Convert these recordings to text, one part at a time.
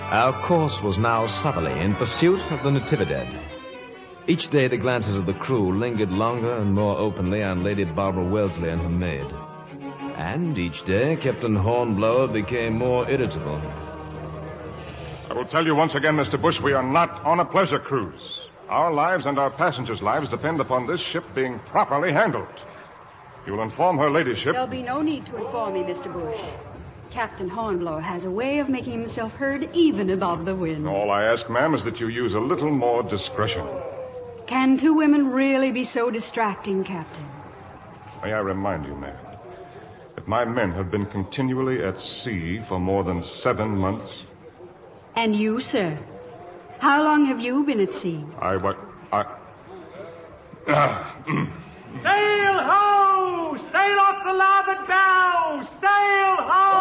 Our course was now southerly, in pursuit of the Natividad. Each day the glances of the crew lingered longer and more openly on Lady Barbara Wellesley and her maid. And each day Captain Hornblower became more irritable. I will tell you once again, Mr. Bush, we are not on a pleasure cruise. Our lives and our passengers' lives depend upon this ship being properly handled. You will inform her ladyship... There'll be no need to inform me, Mr. Bush. Captain Hornblower has a way of making himself heard even above the wind. All I ask, ma'am, is that you use a little more discretion. Can two women really be so distracting, Captain? May I remind you, ma'am, that my men have been continually at sea for more than 7 months. And you, sir? How long have you been at sea? Sail ho! Sail off the larboard bow! Sail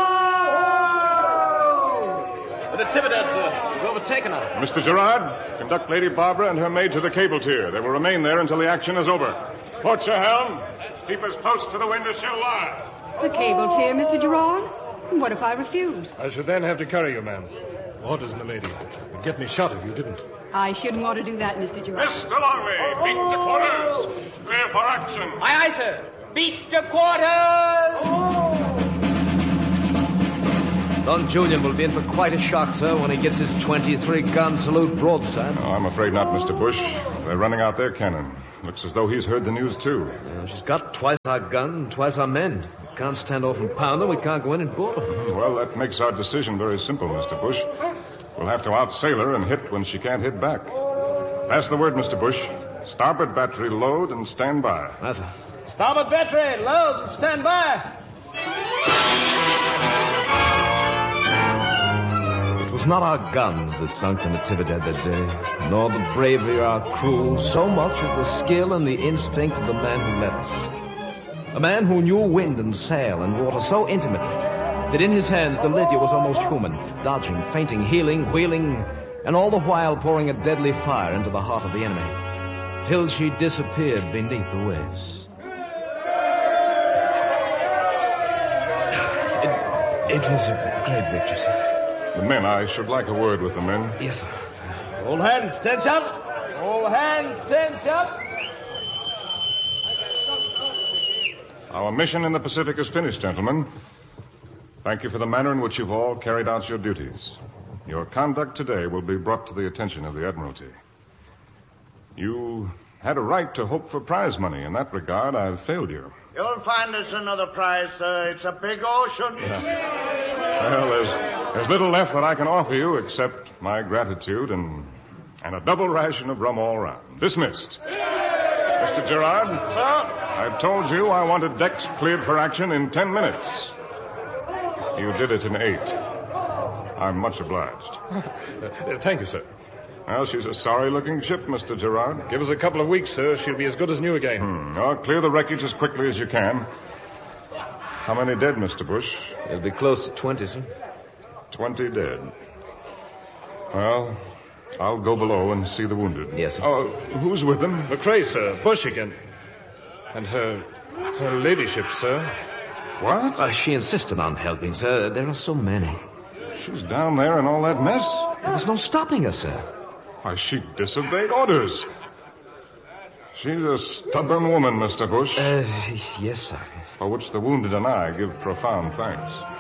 ho! The Natividad, sir. We've overtaken her. Mr. Gerard, conduct Lady Barbara and her maid to the cable tier. They will remain there until the action is over. Port your helm. Keep as close to the wind as she'll lie. The cable tier, Mr. Gerard? What if I refuse? I should then have to carry you, ma'am. Orders, milady. You'd get me shot if you didn't. I shouldn't want to do that, Mr. Gerard. Mr. Longley, beat to quarters. Clear for action. Aye, sir. Beat to quarters! Don Julian will be in for quite a shock, sir, when he gets his 23-gun salute broadside. No, I'm afraid not, Mr. Bush. They're running out their cannon. Looks as though he's heard the news, too. She's got twice our gun and twice our men. We can't stand off and pound them. We can't go in and board her. Well, that makes our decision very simple, Mr. Bush. We'll have to outsail her and hit when she can't hit back. Pass the word, Mr. Bush. Starboard battery, load and stand by. Yes, sir. Starboard battery, load and stand by. It was not our guns that sunk the Natividad that day, nor the bravery of our crew, so much as the skill and the instinct of the man who led us. A man who knew wind and sail and water so intimately that in his hands the Lydia was almost human, dodging, feinting, heeling, wheeling, and all the while pouring a deadly fire into the heart of the enemy, till she disappeared beneath the waves. It was a great victory, sir. The men, I should like a word with the men. Yes, sir. All hands, tense up. All hands, tense up. Our mission in the Pacific is finished, gentlemen. Thank you for the manner in which you've all carried out your duties. Your conduct today will be brought to the attention of the Admiralty. You had a right to hope for prize money. In that regard, I've failed you. You'll find us another prize, sir. It's a big ocean. Well, there's little left that I can offer you except my gratitude and a double ration of rum all round. Dismissed. Mr. Gerard? Sir? I told you I wanted decks cleared for action in 10 minutes. You did it in 8. I'm much obliged. Thank you, sir. Well, she's a sorry-looking ship, Mr. Gerard. Give us a couple of weeks, sir. She'll be as good as new again. Well, clear the wreckage as quickly as you can. How many dead, Mr. Bush? It'll be close to 20, sir. 20 dead. Well, I'll go below and see the wounded. Yes, sir. Oh, who's with them? McCrae, sir. Bush again. And her ladyship, sir. What? She insisted on helping, sir. There are so many. She's down there in all that mess? There was no stopping her, sir. Why, she disobeyed orders. She's a stubborn woman, Mr. Bush. Yes, sir. For which the wounded and I give profound thanks.